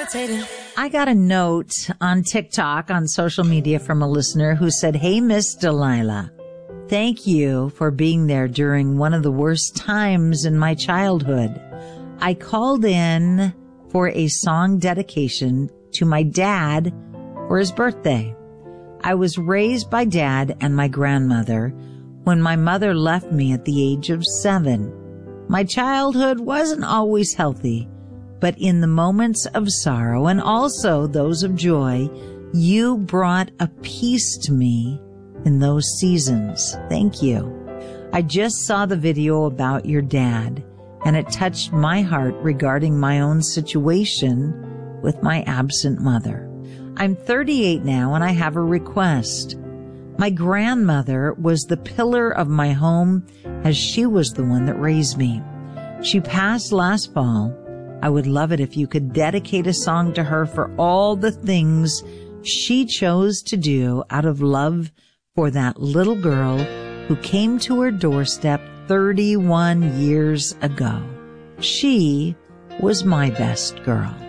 I got a note on TikTok, on social media, from a listener who said, "Hey, Miss Delilah, thank you for being there during one of the worst times in my childhood. I called in for a song dedication to my dad for his birthday. I was raised by Dad and my grandmother when my mother left me at the age of 7. My childhood wasn't always healthy, but in the moments of sorrow and also those of joy, you brought a peace to me in those seasons. Thank you. I just saw the video about your dad, and it touched my heart regarding my own situation with my absent mother. I'm 38 now, and I have a request. My grandmother was the pillar of my home, as she was the one that raised me. She passed last fall. I would love it if you could dedicate a song to her for all the things she chose to do out of love for that little girl who came to her doorstep 31 years ago. She was my best girl."